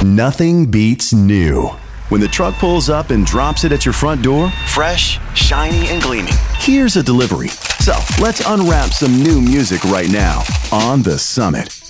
Nothing beats new. When the truck pulls up and drops it at your front door, fresh, shiny, and gleaming. Here's a delivery. So let's unwrap some new music right now on The Summit.